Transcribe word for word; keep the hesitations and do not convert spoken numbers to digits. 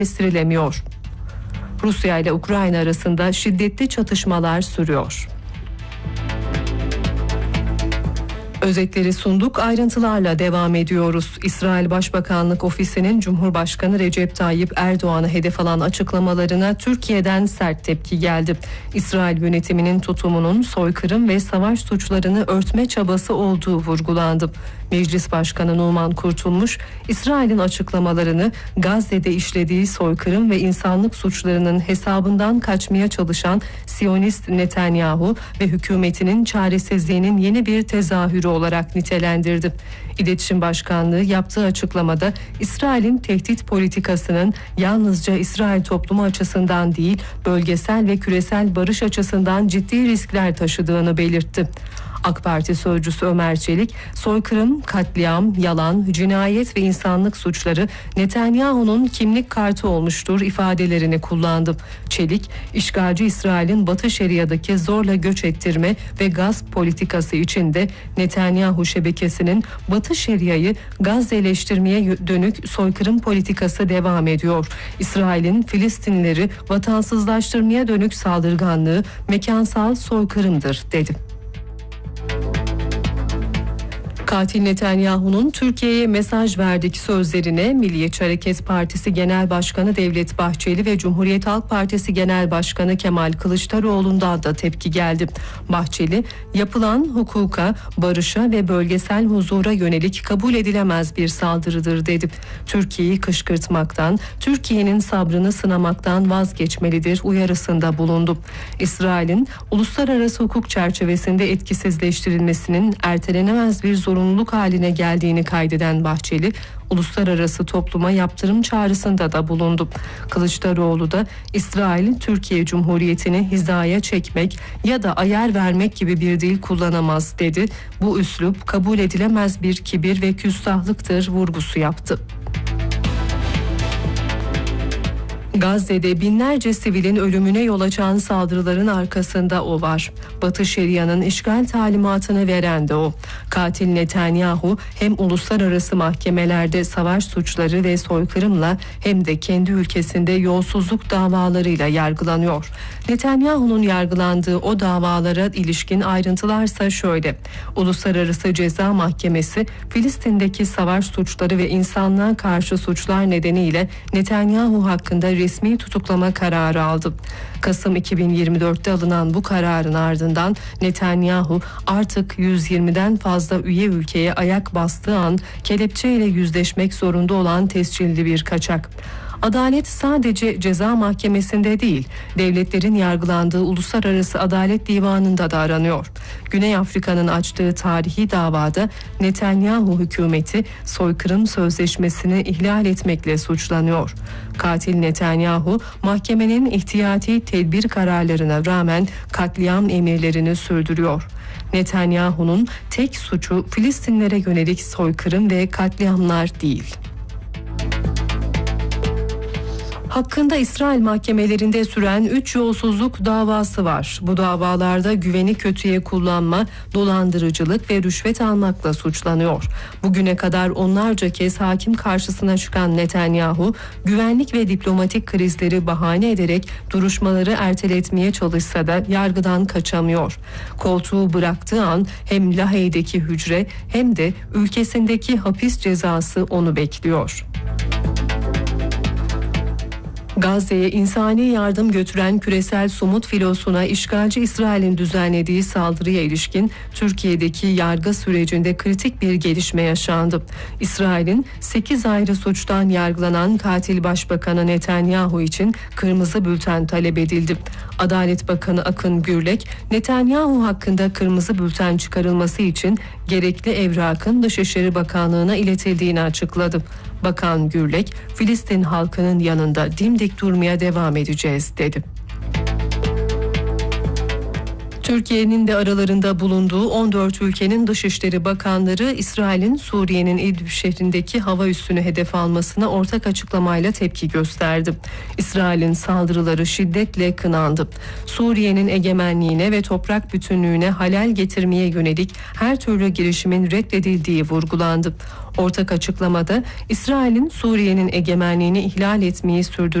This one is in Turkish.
gerçekleştirilemiyor. Rusya ile Ukrayna arasında şiddetli çatışmalar sürüyor. Özetleri sunduk, ayrıntılarla devam ediyoruz. İsrail Başbakanlık Ofisi'nin Cumhurbaşkanı Recep Tayyip Erdoğan'ı hedef alan açıklamalarına Türkiye'den sert tepki geldi. İsrail yönetiminin tutumunun soykırım ve savaş suçlarını örtme çabası olduğu vurgulandı. Meclis Başkanı Numan Kurtulmuş, İsrail'in açıklamalarını Gazze'de işlediği soykırım ve insanlık suçlarının hesabından kaçmaya çalışan Siyonist Netanyahu ve hükümetinin çaresizliğinin yeni bir tezahürü olarak nitelendirdi. İletişim Başkanlığı yaptığı açıklamada İsrail'in tehdit politikasının yalnızca İsrail toplumu açısından değil, bölgesel ve küresel barış açısından ciddi riskler taşıdığını belirtti. AK Parti sözcüsü Ömer Çelik, soykırım, katliam, yalan, cinayet ve insanlık suçları Netanyahu'nun kimlik kartı olmuştur ifadelerini kullandı. Çelik, işgalci İsrail'in Batı Şeria'daki zorla göç ettirme ve gasp politikası içinde Netanyahu şebekesinin Batı Şeria'yı Gazze'leştirmeye dönük soykırım politikası devam ediyor. İsrail'in Filistinlileri vatansızlaştırmaya dönük saldırganlığı mekansal soykırımdır dedi. Katil Netanyahu'nun Türkiye'ye mesaj verdik sözlerine Milliyetçi Hareket Partisi Genel Başkanı Devlet Bahçeli ve Cumhuriyet Halk Partisi Genel Başkanı Kemal Kılıçdaroğlu'ndan da tepki geldi. Bahçeli, yapılan hukuka, barışa ve bölgesel huzura yönelik kabul edilemez bir saldırıdır dedi. Türkiye'yi kışkırtmaktan, Türkiye'nin sabrını sınamaktan vazgeçmelidir uyarısında bulundu. İsrail'in uluslararası hukuk çerçevesinde etkisizleştirilmesinin ertelenemez bir zorunluluk haline geldiğini kaydeden Bahçeli, uluslararası topluma yaptırım çağrısında da bulundu. Kılıçdaroğlu da İsrail, Türkiye Cumhuriyeti'ni hizaya çekmek ya da ayar vermek gibi bir dil kullanamaz dedi. Bu üslup kabul edilemez bir kibir ve küstahlıktır vurgusu yaptı. Gazze'de binlerce sivilin ölümüne yol açan saldırıların arkasında o var. Batı Şeria'nın işgal talimatını veren de o. Katil Netanyahu hem uluslararası mahkemelerde savaş suçları ve soykırımla hem de kendi ülkesinde yolsuzluk davalarıyla yargılanıyor. Netanyahu'nun yargılandığı o davalara ilişkin ayrıntılarsa şöyle. Uluslararası Ceza Mahkemesi Filistin'deki savaş suçları ve insanlığa karşı suçlar nedeniyle Netanyahu hakkında resmi tutuklama kararı aldı. Kasım iki bin yirmi dörtte alınan bu kararın ardından Netanyahu artık yüz yirmiden fazla üye ülkeye ayak bastığı an kelepçeyle yüzleşmek zorunda olan tescilli bir kaçak. Adalet sadece ceza mahkemesinde değil, devletlerin yargılandığı Uluslararası Adalet Divanı'nda da aranıyor. Güney Afrika'nın açtığı tarihi davada Netanyahu hükümeti soykırım sözleşmesini ihlal etmekle suçlanıyor. Katil Netanyahu mahkemenin ihtiyati tedbir kararlarına rağmen katliam emirlerini sürdürüyor. Netanyahu'nun tek suçu Filistinlere yönelik soykırım ve katliamlar değil. Hakkında İsrail mahkemelerinde süren üç yolsuzluk davası var. Bu davalarda güveni kötüye kullanma, dolandırıcılık ve rüşvet almakla suçlanıyor. Bugüne kadar onlarca kez hakim karşısına çıkan Netanyahu, güvenlik ve diplomatik krizleri bahane ederek duruşmaları erteletmeye çalışsa da yargıdan kaçamıyor. Koltuğu bıraktığı an hem Lahey'deki hücre hem de ülkesindeki hapis cezası onu bekliyor. Gazze'ye insani yardım götüren küresel somut filosuna işgalci İsrail'in düzenlediği saldırıya ilişkin Türkiye'deki yargı sürecinde kritik bir gelişme yaşandı. İsrail'in sekiz ayrı suçtan yargılanan katil başbakanı Netanyahu için kırmızı bülten talep edildi. Adalet Bakanı Akın Gürlek, Netanyahu hakkında kırmızı bülten çıkarılması için gerekli evrakın Dışişleri Bakanlığı'na iletildiğini açıkladı. Bakan Gürlek, Filistin halkının yanında dimdik durmaya devam edeceğiz dedi. Türkiye'nin de aralarında bulunduğu on dört ülkenin Dışişleri Bakanları İsrail'in Suriye'nin İdlib şehrindeki hava üssünü hedef almasına ortak açıklamayla tepki gösterdi. İsrail'in saldırıları şiddetle kınandı. Suriye'nin egemenliğine ve toprak bütünlüğüne halel getirmeye yönelik her türlü girişimin reddedildiği vurgulandı. Ortak açıklamada İsrail'in Suriye'nin egemenliğini ihlal etmeyi sürdürdüğü